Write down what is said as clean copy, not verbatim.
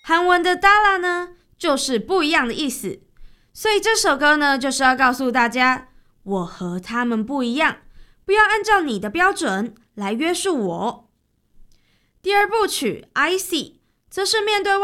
韩文的 달라呢，就是不一样的意思。所以这首歌呢，就是要告诉大家，我和他们不一样，不要按照你的标准来约束我。第二部曲 I See 则是面对